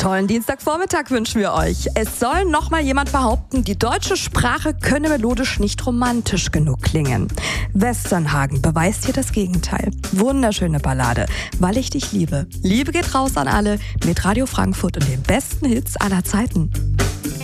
Tollen Dienstagvormittag wünschen wir euch. Es soll noch mal jemand behaupten, die deutsche Sprache könne melodisch nicht romantisch genug klingen. Westernhagen beweist hier das Gegenteil. Wunderschöne Ballade, Weil ich dich liebe. Liebe geht raus an alle mit Radio Frankfurt und den besten Hits aller Zeiten.